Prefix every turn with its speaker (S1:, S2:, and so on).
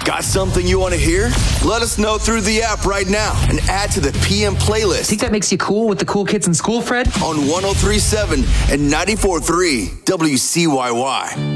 S1: Got something you want to hear? Let us know through the app right now and add to the PM playlist.
S2: Think that makes you cool with the cool kids in school, Fred?
S1: On 103.7 and 94.3 WCYY.